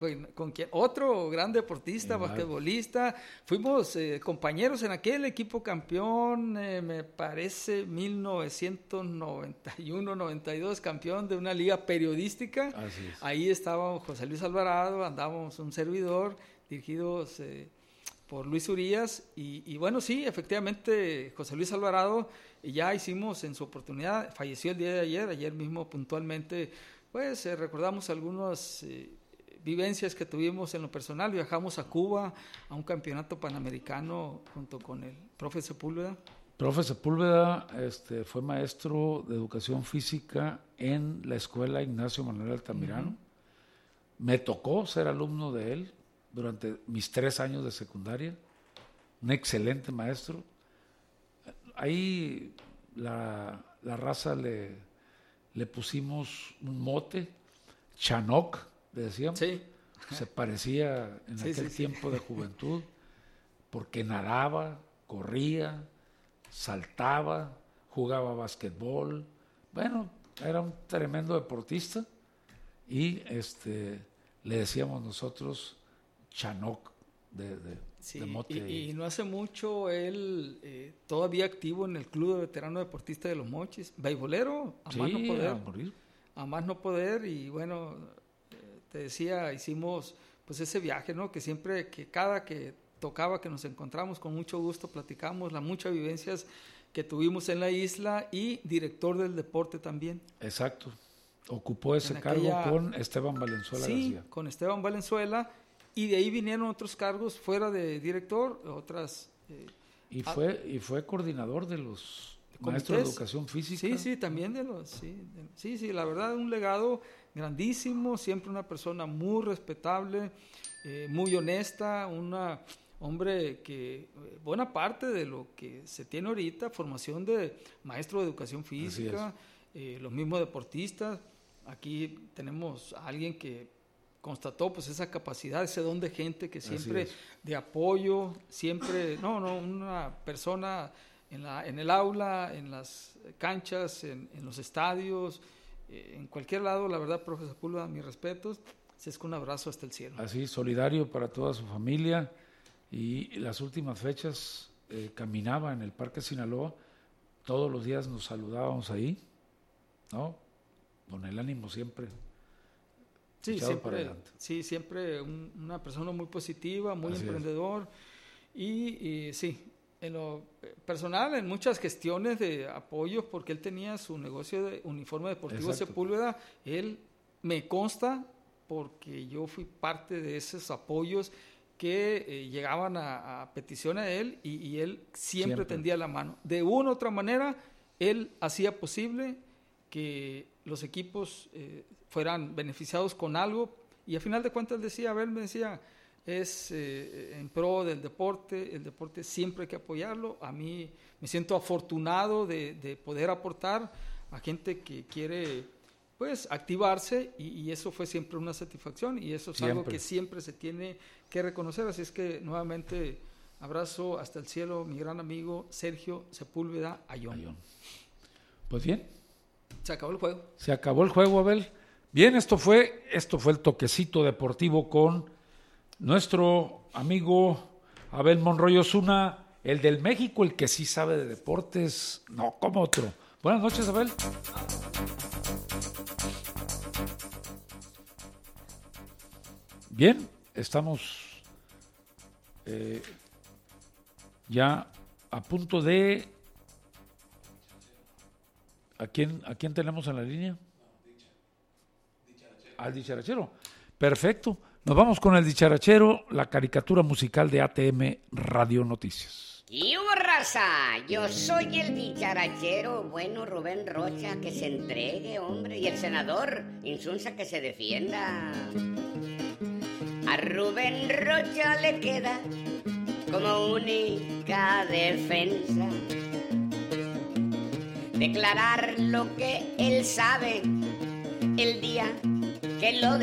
¿Con quién? Otro gran deportista, basquetbolista. Fuimos compañeros en aquel equipo campeón, me parece 1991-92, campeón de una liga periodística. Así es. Ahí estábamos José Luis Alvarado, andábamos un servidor, dirigidos por Luis Urías. Y bueno, sí, efectivamente, José Luis Alvarado, ya hicimos en su oportunidad, falleció el día de ayer mismo puntualmente, pues recordamos algunos... vivencias que tuvimos en lo personal. Viajamos a Cuba a un campeonato panamericano junto con el profe Sepúlveda. Profe Sepúlveda fue maestro de educación física en la escuela Ignacio Manuel Altamirano. Me tocó ser alumno de él durante mis 3 años de secundaria. Un excelente maestro. Ahí la raza le pusimos un mote, Chanoc, le decíamos. Sí. Se parecía en aquel tiempo de juventud, porque nadaba, corría, saltaba, jugaba básquetbol. Bueno, era un tremendo deportista y le decíamos nosotros Chanoc de mote. Y no hace mucho él todavía activo en el Club de Veterano Deportista de Los Mochis, beisbolero, a más no poder. A morir. A más no poder. Y bueno, te decía, hicimos pues ese viaje, ¿no? Que siempre, que cada que tocaba que nos encontramos, con mucho gusto platicamos las muchas vivencias que tuvimos en la isla, y director del deporte también. Exacto. Ocupó ese cargo con Esteban Valenzuela García. Sí, con Esteban Valenzuela, y de ahí vinieron otros cargos fuera de director, otras... Y fue coordinador de los maestros de educación física. Sí, también de los... Sí, la verdad, un legado grandísimo, siempre una persona muy respetable, muy honesta, hombre que buena parte de lo que se tiene ahorita, formación de maestro de educación física, los mismos deportistas. Aquí tenemos a alguien que constató pues esa capacidad, ese don de gente que siempre de apoyo, siempre, una persona en el aula, en las canchas, en los estadios, en cualquier lado. La verdad, profe Sepúlveda, mis respetos, es con un abrazo hasta el cielo. Así, solidario para toda su familia. Y las últimas fechas caminaba en el Parque Sinaloa, todos los días nos saludábamos ahí, ¿no? Con el ánimo siempre. Siempre una persona muy positiva, muy emprendedor, y sí, en lo personal, en muchas gestiones de apoyo, porque él tenía su negocio de uniforme deportivo Sepúlveda. Él me consta, porque yo fui parte de esos apoyos que llegaban a petición a él, y él siempre tendía la mano. De una u otra manera, él hacía posible que los equipos fueran beneficiados con algo, y a final de cuentas me decía, es en pro del deporte, el deporte siempre hay que apoyarlo. A mí me siento afortunado de poder aportar a gente que quiere pues activarse, y eso fue siempre una satisfacción, y eso es algo que siempre se tiene que reconocer. Así es que nuevamente abrazo hasta el cielo, mi gran amigo Sergio Sepúlveda Ayón. Pues bien, se acabó el juego. Se acabó el juego, Abel. Bien, esto fue el toquecito deportivo con nuestro amigo Abel Monroy Osuna, el del México, el que sí sabe de deportes, no como otro. Buenas noches, Abel. Bien, estamos ya a punto de... ¿A quién tenemos en la línea? Al dicharachero. Perfecto. Nos vamos con el dicharachero, la caricatura musical de ATM Radio Noticias. ¡Y raza! Yo soy el dicharachero, bueno, Rubén Rocha, que se entregue, hombre, y el senador Insunza, que se defienda. A Rubén Rocha le queda como única defensa declarar lo que él sabe el día que lo